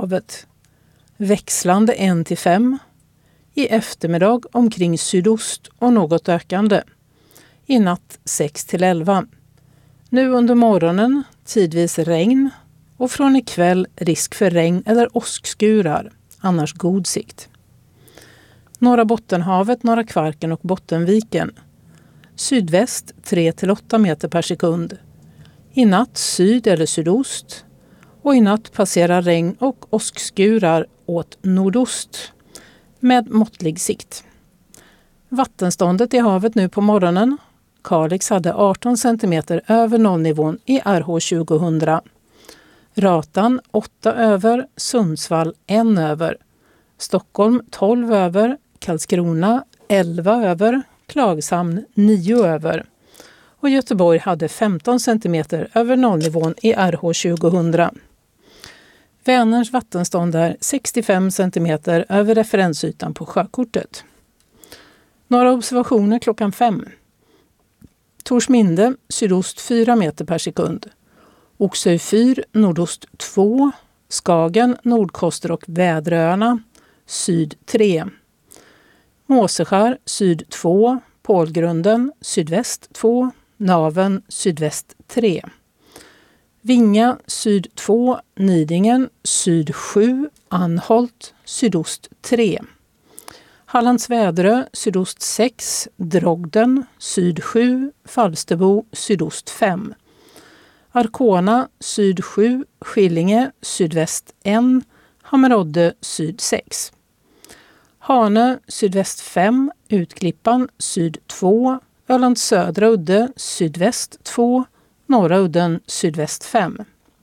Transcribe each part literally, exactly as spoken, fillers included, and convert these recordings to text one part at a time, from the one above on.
havet. Växlande en till fem. I eftermiddag omkring sydost och något ökande. I natt sex till elva. Nu under morgonen tidvis regn och från ikväll risk för regn eller åskskurar, annars god sikt. Norra Bottenhavet, Norra Kvarken och Bottenviken. Sydväst tre till åtta meter per sekund. I natt syd eller sydost. Och i natt passerar regn och åskskurar åt nordost med måttlig sikt. Vattenståndet i havet nu på morgonen. Kalix hade arton centimeter över nollnivån i R H tjugohundra. Ratan åtta över, Sundsvall en över. Stockholm tolv över, Karlskrona elva över, Klagshamn nio över. Och Göteborg hade femton centimeter över nollnivån i R H tjugohundra. Vänerns vattenstånd är sextiofem centimeter över referensytan på sjökortet. Några observationer klockan fem. Torsminde sydost fyra meter per sekund. Oxö fyr nordost två. Skagen, Nordkoster och Väderöarna syd tre. Måseskär syd två. Pålgrunden sydväst två. Naven sydväst tre. Vinga syd två. Nidingen syd sju. Anholt sydost tre. Hallands Väderö sydost sex, Drogden syd sju, Falsterbo sydost fem. Arkona syd sju, Skillinge sydväst ett, Hammerodde syd sex. Hanö sydväst fem, Utklippan syd två, Ölands södra udde sydväst två, Norra udden sydväst fem.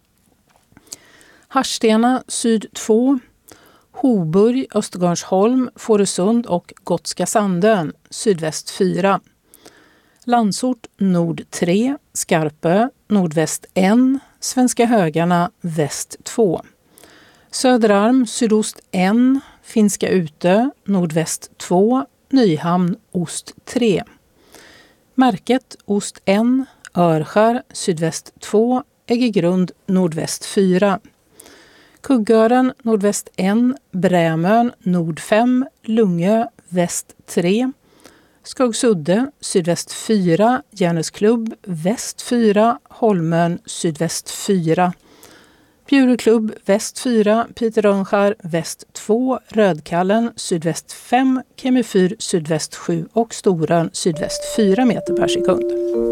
Harstena syd två, Hoburg, Östergarnsholm, Fårösund och Gotska Sandön sydväst fyra. Landsort nord tre, Skarpö nordväst ett, Svenska Högarna väst två. Söderarm sydost ett, Finska Utö nordväst två, Nyhamn ost tre. Märket ost ett, Örskär sydväst två, Äggegrund nordväst fyra. Kuggören nordväst ett, Brämön nord fem, Lungö väst tre. Skoggsudde sydväst fyra, Järnesklubb väst fyra, Holmön sydväst fyra. Bjuruklubb väst fyra, Piterönskär väst två, Rödkallen sydväst fem, Kemifyr sydväst sju och Storön sydväst fyra meter per sekund.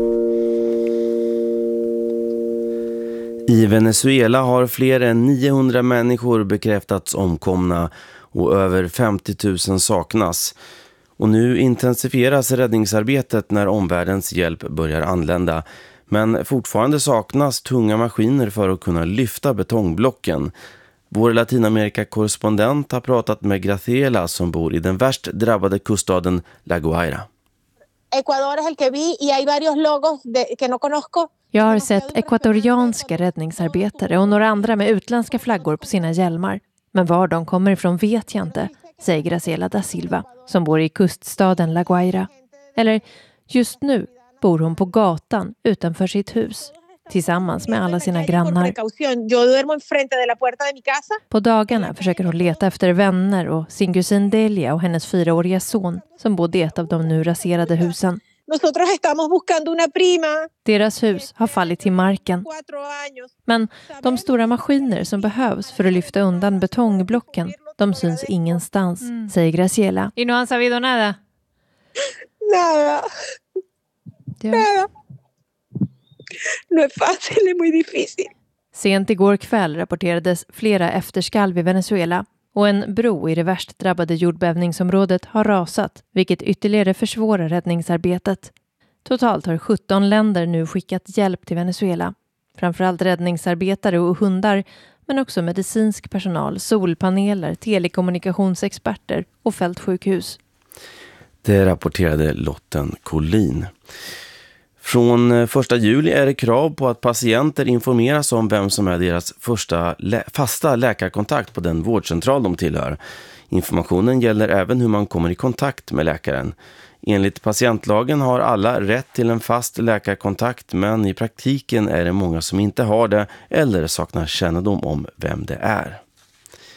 I Venezuela har fler än niohundra människor bekräftats omkomna och över femtio tusen saknas. Och nu intensifieras räddningsarbetet när omvärldens hjälp börjar anlända. Men fortfarande saknas tunga maskiner för att kunna lyfta betongblocken. Vår Latinamerika-korrespondent har pratat med Graciela som bor i den värst drabbade kuststaden La Guaira. Jag har sett ekvatorianska räddningsarbetare och några andra med utländska flaggor på sina hjälmar. Men var de kommer ifrån vet jag inte, säger Graciela da Silva som bor i kuststaden La Guaira. Eller just nu bor hon på gatan utanför sitt hus tillsammans med alla sina grannar. På dagarna försöker hon leta efter vänner och sin kusin Delia och hennes fyraåriga son som bodde i ett av de nu raserade husen. Deras hus har fallit till marken. Men de stora maskiner som behövs för att lyfta undan betongblocken, de syns ingenstans, mm. säger Graciela. Y no han sabido nada. Nada. Ja. Nada. No es fácil, es muy difícil. Sent igår kväll rapporterades flera efterskalv i Venezuela och en bro i det värst drabbade jordbävningsområdet har rasat, vilket ytterligare försvårar räddningsarbetet. Totalt har sjutton länder nu skickat hjälp till Venezuela. Framförallt räddningsarbetare och hundar, men också medicinsk personal, solpaneler, telekommunikationsexperter och fältsjukhus. Det rapporterade Lotten Collin. Från första juli är det krav på att patienter informeras om vem som är deras första lä- fasta läkarkontakt på den vårdcentral de tillhör. Informationen gäller även hur man kommer i kontakt med läkaren. Enligt patientlagen har alla rätt till en fast läkarkontakt, men i praktiken är det många som inte har det eller saknar kännedom om vem det är.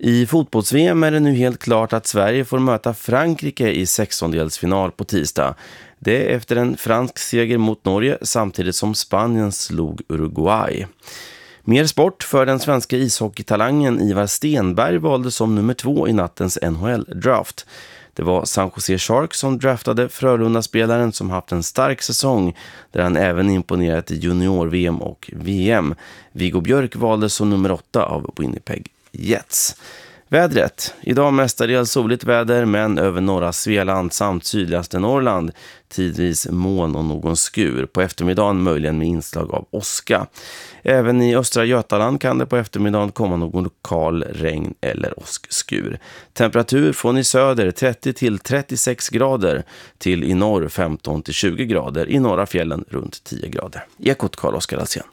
I fotbolls-V M är det nu helt klart att Sverige får möta Frankrike i sextondelsfinal på tisdag. Det är efter en fransk seger mot Norge samtidigt som Spanien slog Uruguay. Mer sport för den svenska ishockeytalangen Ivar Stenberg valde som nummer två i nattens N H L-draft. Det var San Jose Sharks som draftade Frölunda-spelaren som haft en stark säsong där han även imponerat i junior-V M och V M. Viggo Björk valde som nummer åtta av Winnipeg Jets. Vädret. Idag mestadels soligt väder men över norra Svealand samt sydligaste Norrland tidvis moln och någon skur. På eftermiddagen möjligen med inslag av åska. Även i östra Götaland kan det på eftermiddagen komma någon lokal regn eller åskskur. Temperatur från i söder trettio till trettiosex grader till i norr femton till tjugo grader. I norra fjällen runt tio grader. Ekot Carl-Oskar Alsén.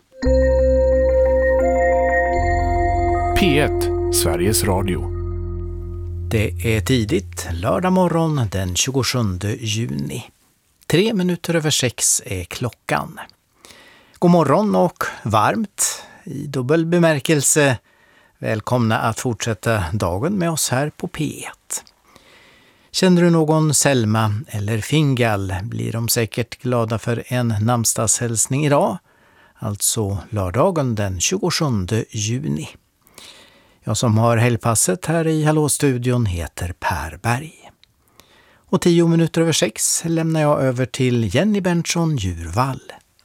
P ett, Sveriges Radio. Det är tidigt, lördag morgon den tjugosjunde juni. Tre minuter över sex är klockan. God morgon och varmt, i dubbel bemärkelse. Välkomna att fortsätta dagen med oss här på P ett. Känner du någon Selma eller Fingal blir de säkert glada för en namnsdagshälsning idag. Alltså lördagen den tjugosjunde juni. Jag som har helgpasset här i Hallå-studion heter Per Berg. Och tio minuter över sex lämnar jag över till Jenny Berntsson Djurvall.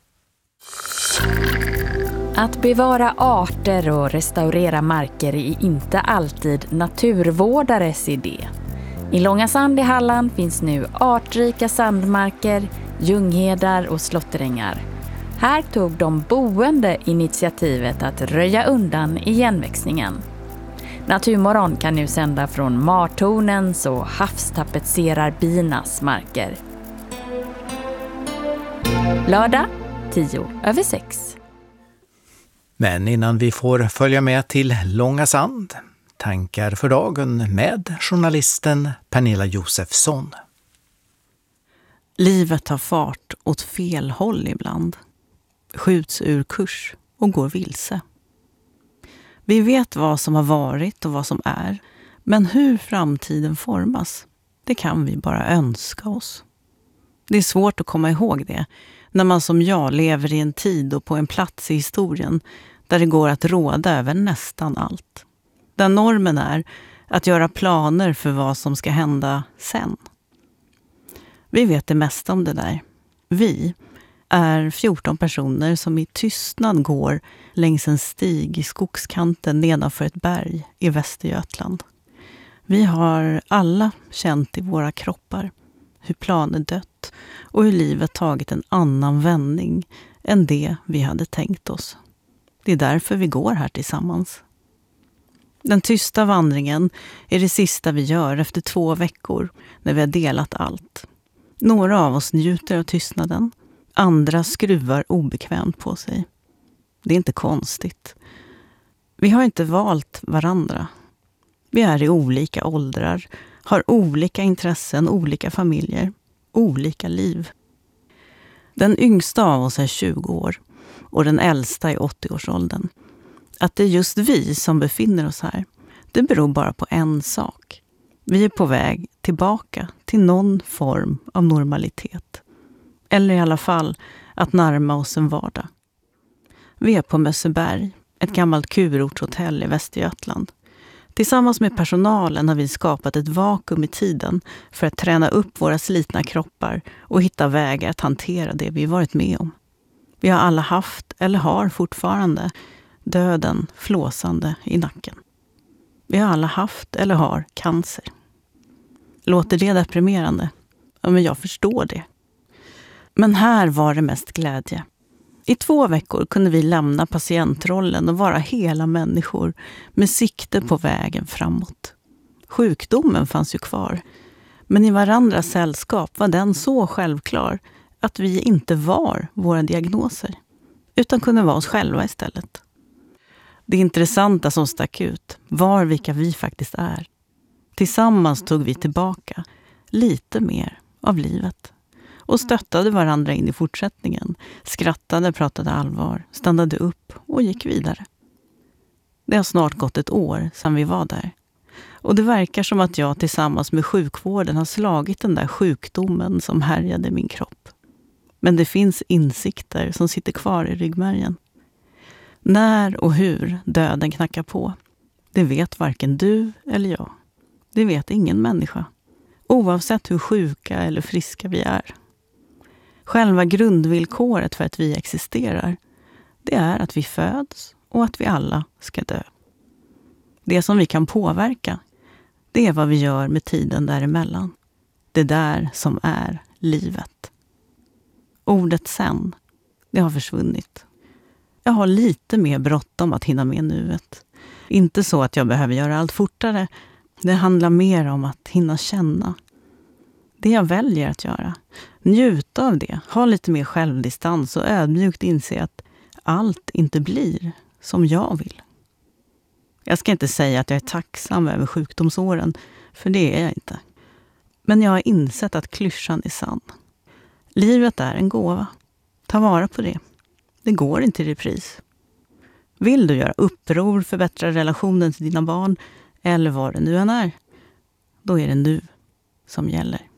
Att bevara arter och restaurera marker är inte alltid naturvårdares idé. I Långasand i Halland finns nu artrika sandmarker, ljunghedar och slåtterängar. Här tog de boende initiativet att röja undan igenväxningen. Naturmorgon kan nu sända från Martornens och havstapetserarbinas marker. Lördag, tio över sex. Men innan vi får följa med till Långasand, tankar för dagen med journalisten Pernilla Josefsson. Livet tar fart åt fel håll ibland. Skjuts ur kurs och går vilse. Vi vet vad som har varit och vad som är, men hur framtiden formas, det kan vi bara önska oss. Det är svårt att komma ihåg det när man som jag lever i en tid och på en plats i historien där det går att råda över nästan allt. Där normen är att göra planer för vad som ska hända sen. Vi vet det mesta om det där. Vi är fjorton personer som i tystnad går längs en stig i skogskanten nedanför ett berg i Västergötland. Vi har alla känt i våra kroppar hur planen dött och hur livet tagit en annan vändning än det vi hade tänkt oss. Det är därför vi går här tillsammans. Den tysta vandringen är det sista vi gör efter två veckor när vi har delat allt. Några av oss njuter av tystnaden. Andra skruvar obekvämt på sig. Det är inte konstigt. Vi har inte valt varandra. Vi är i olika åldrar, har olika intressen, olika familjer, olika liv. Den yngsta av oss är tjugo år och den äldsta är åttio-årsåldern. Att det är just vi som befinner oss här, det beror bara på en sak. Vi är på väg tillbaka till någon form av normalitet. Eller i alla fall att närma oss en vardag. Vi är på Mösseberg, ett gammalt kurortshotell i Västergötland. Tillsammans med personalen har vi skapat ett vakuum i tiden för att träna upp våra slitna kroppar och hitta vägar att hantera det vi varit med om. Vi har alla haft, eller har fortfarande, döden flåsande i nacken. Vi har alla haft, eller har, cancer. Låter det deprimerande? Ja, men jag förstår det. Men här var det mest glädje. I två veckor kunde vi lämna patientrollen och vara hela människor med sikte på vägen framåt. Sjukdomen fanns ju kvar, men i varandras sällskap var den så självklar att vi inte var våra diagnoser, utan kunde vara oss själva istället. Det intressanta som stack ut var vilka vi faktiskt är. Tillsammans tog vi tillbaka lite mer av livet. Och stöttade varandra in i fortsättningen. Skrattade, pratade allvar, stannade upp och gick vidare. Det har snart gått ett år sedan vi var där. Och det verkar som att jag tillsammans med sjukvården har slagit den där sjukdomen som härjade min kropp. Men det finns insikter som sitter kvar i ryggmärgen. När och hur döden knackar på, det vet varken du eller jag. Det vet ingen människa, oavsett hur sjuka eller friska vi är. Själva grundvillkoret för att vi existerar, det är att vi föds och att vi alla ska dö. Det som vi kan påverka, det är vad vi gör med tiden däremellan. Det där som är livet. Ordet sen, det har försvunnit. Jag har lite mer bråttom att hinna med nuet. Inte så att jag behöver göra allt fortare. Det handlar mer om att hinna känna. Det jag väljer att göra. Njuta av det. Ha lite mer självdistans och ödmjukt inse att allt inte blir som jag vill. Jag ska inte säga att jag är tacksam över sjukdomsåren, för det är jag inte. Men jag har insett att klyschan är sann. Livet är en gåva. Ta vara på det. Det går inte i repris. Vill du göra uppror, förbättra relationen till dina barn eller vad det nu än är, då är det nu som gäller.